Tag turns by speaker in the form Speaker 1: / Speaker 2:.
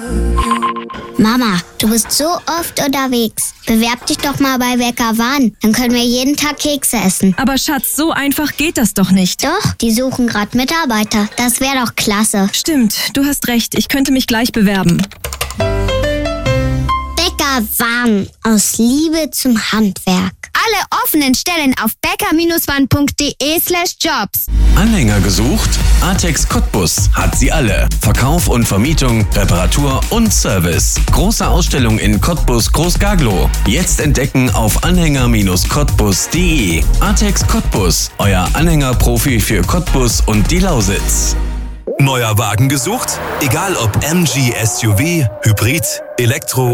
Speaker 1: Mama, du bist so oft unterwegs. Bewerb dich doch mal bei Bäckerwan. Dann können wir jeden Tag Kekse essen.
Speaker 2: Aber Schatz, so einfach geht das doch nicht.
Speaker 1: Doch, die suchen gerade Mitarbeiter. Das wäre doch klasse.
Speaker 2: Stimmt, du hast recht. Ich könnte mich gleich bewerben.
Speaker 1: Bäckerwan. Aus Liebe zum Handwerk.
Speaker 3: Alle offenen Stellen auf bäcker-wan.de/jobs.
Speaker 4: Anhänger gesucht? Artex Cottbus hat sie alle. Verkauf und Vermietung, Reparatur und Service. Große Ausstellung in Cottbus Großgaglow. Jetzt entdecken auf anhänger-cottbus.de. Artex Cottbus, euer Anhängerprofi für Cottbus und die Lausitz.
Speaker 5: Neuer Wagen gesucht? Egal ob MG, SUV, Hybrid, Elektro